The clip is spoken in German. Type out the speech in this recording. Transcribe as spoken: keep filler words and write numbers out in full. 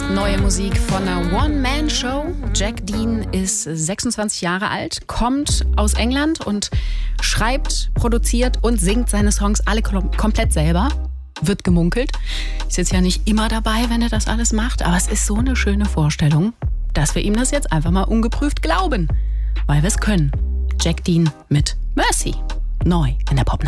Neue Musik von einer One-Man-Show. Jack Dean ist sechsundzwanzig Jahre alt, kommt aus England und schreibt, produziert und singt seine Songs alle kom- komplett selber. Wird gemunkelt. Ist jetzt ja nicht immer dabei, wenn er das alles macht, aber es ist so eine schöne Vorstellung, dass wir ihm das jetzt einfach mal ungeprüft glauben, weil wir es können. Jack Dean mit Mercy. Neu in der Pop